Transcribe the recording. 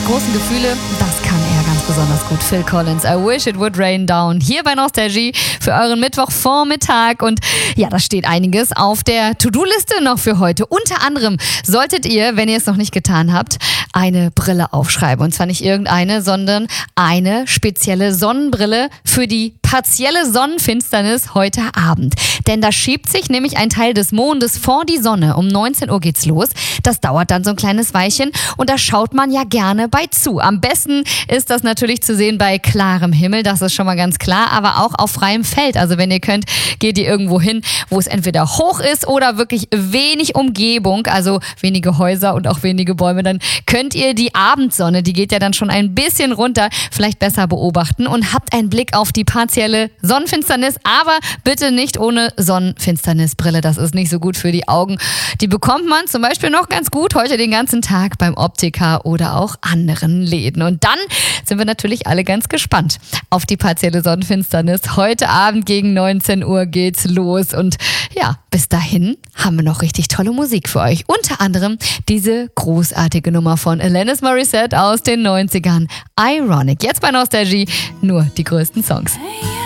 großen Gefühle, das kann er ganz besonders gut. Phil Collins, I Wish It Would Rain Down, hier bei Nostalgie für euren Mittwochvormittag. Und ja, da steht einiges auf der To-Do-Liste noch für heute. Unter anderem solltet ihr, wenn ihr es noch nicht getan habt, eine Brille aufschreiben. Und zwar nicht irgendeine, sondern eine spezielle Sonnenbrille für die partielle Sonnenfinsternis heute Abend. Denn da schiebt sich nämlich ein Teil des Mondes vor die Sonne. Um 19 Uhr geht's los. Das dauert dann so ein kleines Weilchen und da schaut man ja gerne bei zu. Am besten ist das natürlich zu sehen bei klarem Himmel, das ist schon mal ganz klar, aber auch auf freiem Feld. Also wenn ihr könnt, geht ihr irgendwo hin, wo es entweder hoch ist oder wirklich wenig Umgebung, also wenige Häuser und auch wenige Bäume. Dann könnt ihr die Abendsonne, die geht ja dann schon ein bisschen runter, vielleicht besser beobachten und habt einen Blick auf die partielle Sonnenfinsternis, aber bitte nicht ohne Sonnenfinsternisbrille. Das ist nicht so gut für die Augen. Die bekommt man zum Beispiel noch ganz gut heute den ganzen Tag beim Optiker oder auch anderen Läden. Und dann sind wir natürlich alle ganz gespannt auf die partielle Sonnenfinsternis. Heute Abend gegen 19 Uhr geht's los. Und ja, bis dahin haben wir noch richtig tolle Musik für euch. Unter anderem diese großartige Nummer von Alanis Morissette aus den 90ern. Ironic. Jetzt bei Nostalgie nur die größten Songs. Hey.